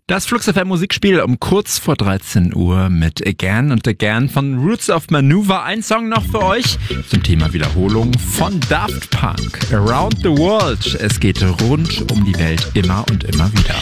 Das Flux FM Musikspiel um kurz vor 13 Uhr mit Again and Again von Roots of Maneuver. Ein Song noch für euch zum Thema Wiederholung von Daft Punk. Around the World. Es geht rund um die Welt immer und immer wieder.